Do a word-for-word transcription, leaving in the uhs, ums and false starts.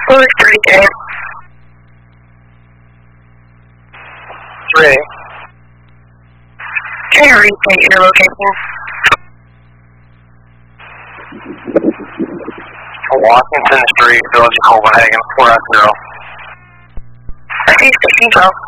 Louis thirty-two. three. Can you restate your location? Washington Street, Village of Copenhagen, four zero. Okay, station twelve.